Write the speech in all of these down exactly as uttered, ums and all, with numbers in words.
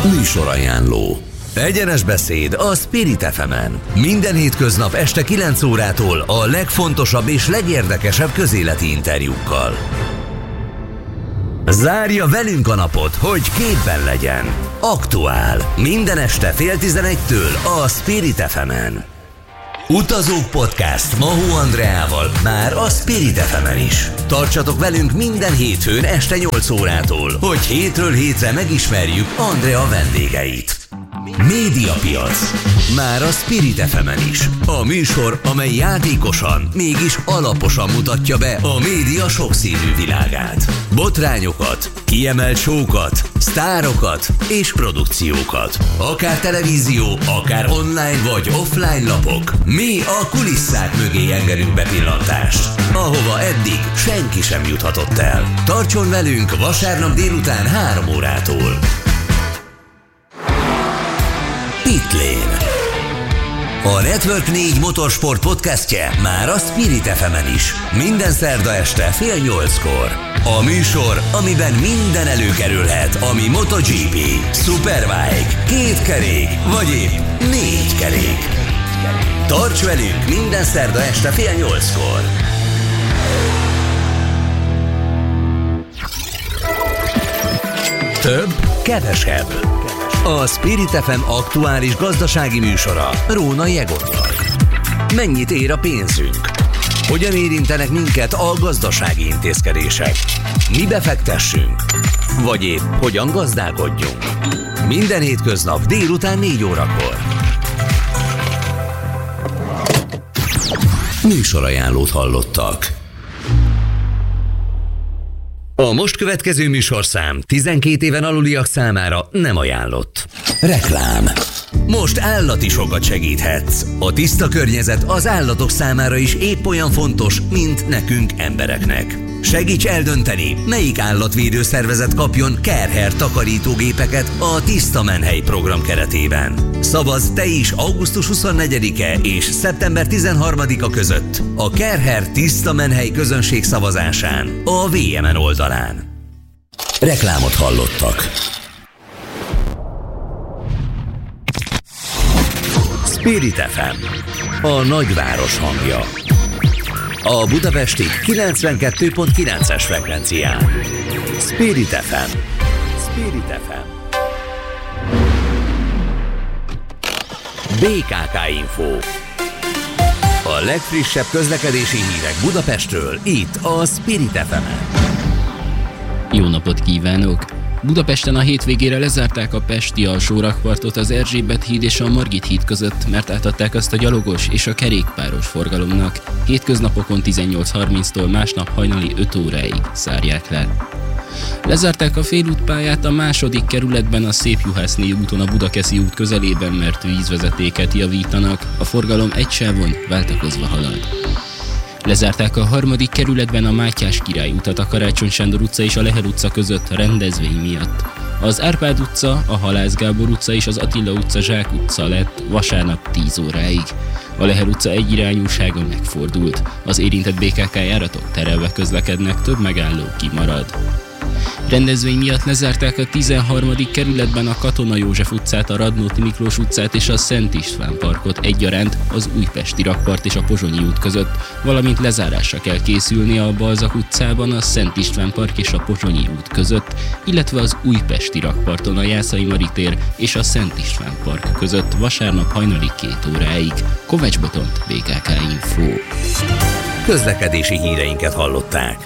Műsorajánló. Egyenes beszéd a Spirit ef emen. Minden hétköznap este kilenc órától a legfontosabb és legérdekesebb közéleti interjúkkal. Zárja velünk a napot, hogy képben legyen. Aktuál. Minden este fél tizenegytől a Spirit ef emen. Utazók Podcast Mahó Andreával már a Spirit ef emen is. Tartsatok velünk minden hétfőn este nyolc órától, hogy hétről hétre megismerjük Andrea vendégeit. Médiapiac. Már a Spirit ef emen is. A műsor, amely játékosan, mégis alaposan mutatja be a média sokszínű világát. Botrányokat, kiemelt show-kat, sztárokat és produkciókat. Akár televízió, akár online vagy offline lapok. Mi a kulisszák mögé engedünk bepillantást, ahova eddig senki sem juthatott el. Tartson velünk vasárnap délután három órától. Pitlane. A Network négy motorsport podcastje már a Spirit ef emen is. Minden szerda este fél nyolckor. A műsor, amiben minden előkerülhet, ami MotoGP, Superbike, két kerék, vagy épp négy kerék. Tarts velünk minden szerda este fél nyolckor. Több, kevesebb. A Spirit ef em aktuális gazdasági műsora Rónai Egonnal. Mennyit ér a pénzünk? Hogyan érintenek minket a gazdasági intézkedések? Mi befektessünk? Vagy épp hogyan gazdálkodjunk? Minden hétköznap délután négy órakor. Műsorajánlót hallottak. A most következő műsorszám tizenkét éven aluliak számára nem ajánlott. Reklám. Most állatisokat segíthetsz. A tiszta környezet az állatok számára is épp olyan fontos, mint nekünk embereknek. Segíts eldönteni, melyik állatvédő szervezet kapjon Care-Hair takarítógépeket a Tiszta Menhely program keretében. Szavazz te is augusztus huszonnegyedike és szeptember tizenharmadika között a Care-Hair Tiszta Menhely közönség szavazásán a vé em en oldalán. Reklámot hallottak. Spirit ef em, a nagyváros hangja. A budapesti kilencvenkettő pont kilences frekvencián. Spirit ef em. Spirit ef em. bé ká ká Info. A legfrissebb közlekedési hírek Budapestről itt a Spirit ef emen. Jó napot kívánok! Budapesten a hétvégére lezárták a pesti alsórakpartot az Erzsébet híd és a Margit híd között, mert átadták azt a gyalogos és a kerékpáros forgalomnak. Hétköznapokon tizennyolc harminctól, másnap hajnali öt óráig zárják le. Lezárták a félútpályát a második kerületben a Szépjuhászné úton a Budakeszi út közelében, mert vízvezetéket javítanak, a forgalom egy sávon váltakozva halad. Lezárták a harmadik kerületben a Mátyás Király utat a Karácsony Sándor utca és a Leher utca között rendezvény miatt. Az Árpád utca, a Halász Gábor utca és az Attila utca Zsák utca lett vasárnap tíz óráig. A Leher utca egyirányúsága megfordult. Az érintett bé ká ká járatok terelve közlekednek, több megálló kimarad. Rendezvény miatt lezárták a tizenharmadik kerületben a Katona József utcát, a Radnóti Miklós utcát és a Szent István parkot egyaránt az Újpesti rakpart és a Pozsonyi út között, valamint lezárásra kell készülni a Balzak utcában, a Szent István park és a Pozsonyi út között, illetve az Újpesti rakparton a Jászai Mari tér és a Szent István park között vasárnap hajnali két óráig. Kovács Botont, bé ká ká Info. Közlekedési híreinket hallották.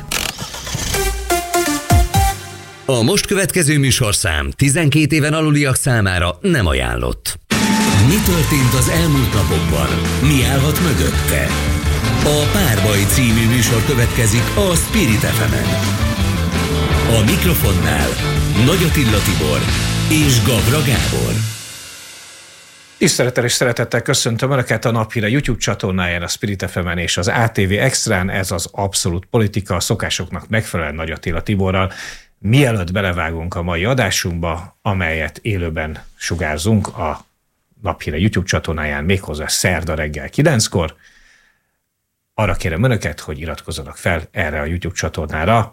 A most következő műsorszám tizenkét éven aluliak számára nem ajánlott. Mi történt az elmúlt napokban? Mi állhat mögötte? A Párbaj című műsor következik a Spirit ef emen. A mikrofonnál Nagy Attila Tibor és Gabra Gábor. Tisztelettel és szeretettel köszöntöm Önöket a Naphíre YouTube csatornáján, a Spirit ef emen és az á té vé Extrán. Ez az Abszolút Politika, a szokásoknak megfelelően Nagy Attila Tiborral. Mielőtt belevágunk a mai adásunkba, amelyet élőben sugárzunk a Naphíre YouTube csatornáján, méghozzá szerda reggel kilenckor, arra kérem Önöket, hogy iratkozzanak fel erre a YouTube csatornára,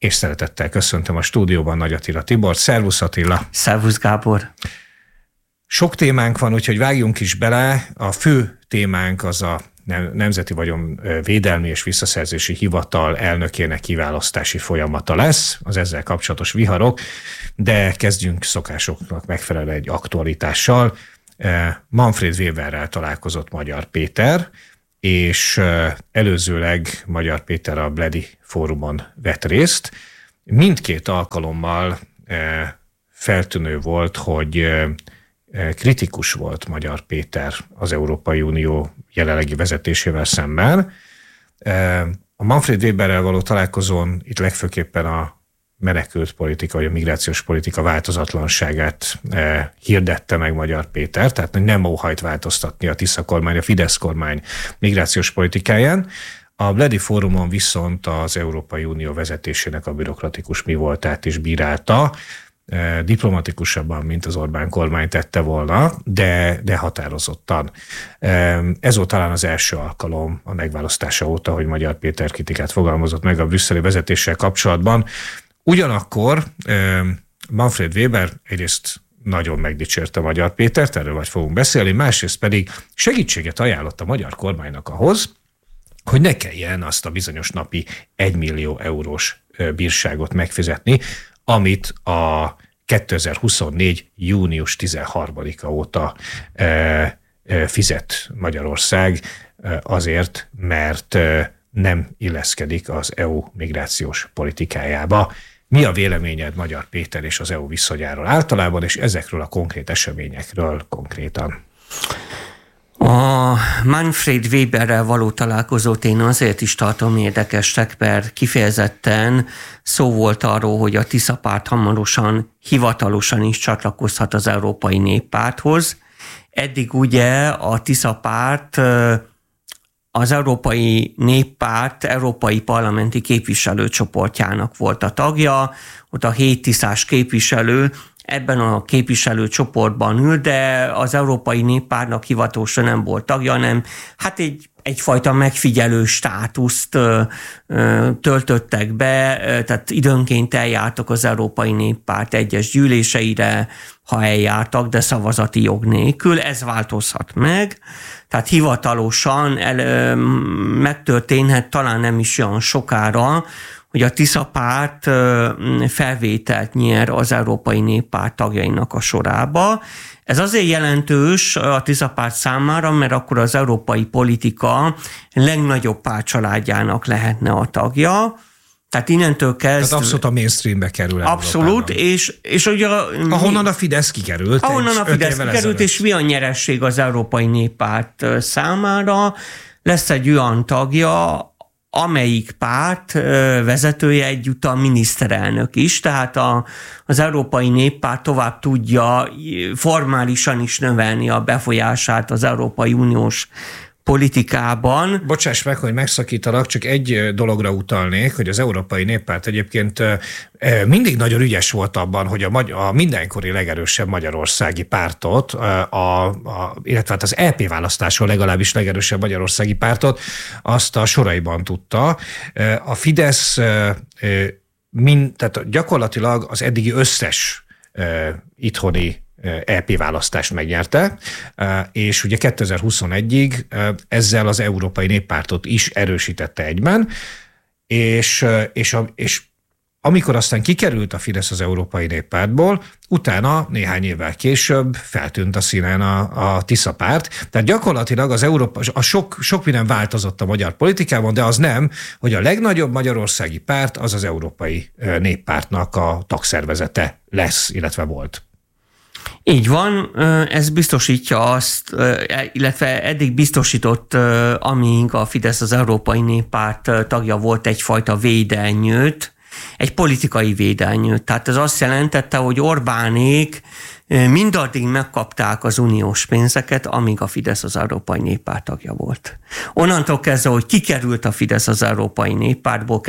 és szeretettel köszöntöm a stúdióban Nagy Attila Tibort. Szervusz Attila! Szervusz Gábor! Sok témánk van, úgyhogy vágjunk is bele. A fő témánk az a Nemzeti Vagyonvédelmi és Visszaszerzési Hivatal elnökének kiválasztási folyamata lesz, az ezzel kapcsolatos viharok, de kezdjünk szokásoknak megfelelően egy aktualitással. Manfred Weberrel találkozott Magyar Péter, és előzőleg Magyar Péter a Bledi Fórumon vett részt. Mindkét alkalommal feltűnő volt, hogy kritikus volt Magyar Péter az Európai Unió jelenlegi vezetésével szemben. A Manfred Weberrel való találkozón itt legfőképpen a menekült politika, vagy a migrációs politika változatlanságát hirdette meg Magyar Péter, tehát nem óhajt változtatni a Tisza kormány, a Fidesz kormány migrációs politikáján. A Bledi Fórumon viszont az Európai Unió vezetésének a bürokratikus mi voltát is bírálta, diplomatikusabban, mint az Orbán kormány tette volna, de, de határozottan. Ez volt talán az első alkalom a megválasztása óta, hogy Magyar Péter kritikát fogalmazott meg a brüsszeli vezetéssel kapcsolatban. Ugyanakkor Manfred Weber egyrészt nagyon megdicsérte Magyar Pétert, erről majd fogunk beszélni, másrészt pedig segítséget ajánlott a magyar kormánynak ahhoz, hogy ne kelljen azt a bizonyos napi egymillió eurós bírságot megfizetni, amit a kétezer-huszonnégy. június tizenharmadika óta fizet Magyarország azért, mert nem illeszkedik az é u migrációs politikájába. Mi a véleményed Magyar Péter és az é u viszonyáról általában, és ezekről a konkrét eseményekről konkrétan? A Manfred Weberrel való találkozót én azért is tartom érdekesnek, mert kifejezetten szó volt arról, hogy a Tisza párt hamarosan hivatalosan is csatlakozhat az Európai Néppárthoz. Eddig ugye a Tisza párt az Európai Néppárt európai parlamenti képviselőcsoportjának volt a tagja, ott a hét tiszás képviselő ebben a képviselőcsoportban ül, de az Európai Néppártnak hivatalosan nem volt tagja, hanem hát egy, egyfajta megfigyelő státuszt ö, ö, töltöttek be, tehát időnként eljártak az Európai Néppárt egyes gyűléseire, ha eljártak, de szavazati jog nélkül. Ez változhat meg, tehát hivatalosan el, ö, megtörténhet talán nem is olyan sokára, hogy a Tisza párt felvételt nyer az Európai Néppárt tagjainak a sorába. Ez azért jelentős a Tisza párt számára, mert akkor az európai politika legnagyobb pártcsaládjának lehetne a tagja. Tehát innentől kezdve... Tehát abszolút a mainstreambe kerül. Abszolút, és, és ugye... Ahonnan a Fidesz kikerült. Ahonnan a Fidesz kikerült, és mi a nyeresség az Európai Néppárt számára. Lesz egy olyan tagja, amelyik párt vezetője egyútt a miniszterelnök is, tehát a, az Európai Néppárt tovább tudja formálisan is növelni a befolyását az Európai Uniós politikában. Bocsáss meg, hogy megszakítalak, csak egy dologra utalnék, hogy az Európai Néppárt egyébként mindig nagyon ügyes volt abban, hogy a, magy- a mindenkori legerősebb magyarországi pártot, a, a, illetve hát az é pé választáson legalábbis legerősebb magyarországi pártot, azt a soraiban tudta. A Fidesz mind, tehát gyakorlatilag az eddigi összes itthoni é pé választást megnyerte, és ugye kétezer-huszonegyig ezzel az Európai Néppártot is erősítette egyben, és, és, a, és amikor aztán kikerült a Fidesz az Európai Néppártból, utána néhány évvel később feltűnt a színen a, a Tisza párt. Tehát gyakorlatilag az Európa, a sok, sok minden változott a magyar politikában, de az nem, hogy a legnagyobb magyarországi párt az az Európai Néppártnak a tagszervezete lesz, illetve volt. Így van, ez biztosítja azt, illetve eddig biztosított, amíg a Fidesz az Európai Néppárt tagja volt, egyfajta védelnyőt, egy politikai védelnyőt. Tehát ez azt jelentette, hogy Orbánék mindaddig megkapták az uniós pénzeket, amíg a Fidesz az Európai Néppárt tagja volt. Onnantól kezdve, hogy kikerült a Fidesz az Európai Néppártból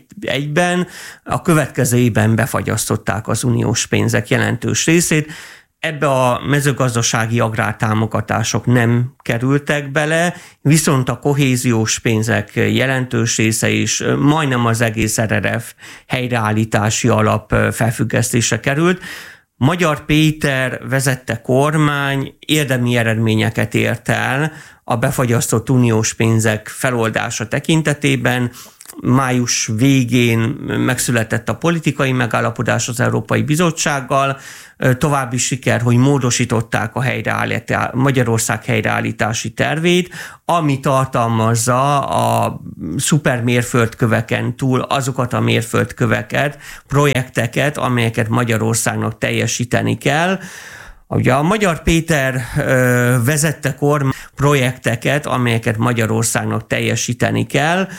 kétezer-huszonegyben, a következő évben befagyasztották az uniós pénzek jelentős részét. Ebbe a mezőgazdasági agrártámogatások nem kerültek bele, viszont a kohéziós pénzek jelentős része is, majdnem az egész er er ef helyreállítási alap felfüggesztésre került. Magyar Péter vezette kormány érdemi eredményeket ért el a befagyasztott uniós pénzek feloldása tekintetében. Május végén megszületett a politikai megállapodás az Európai Bizottsággal. További siker, hogy módosították a helyreállítás, Magyarország helyreállítási tervét, ami tartalmazza a szuper mérföldköveken túl azokat a mérföldköveket, projekteket, amelyeket Magyarországnak teljesíteni kell. Ugye a Magyar Péter vezette kormány projekteket, amelyeket Magyarországnak teljesíteni kell.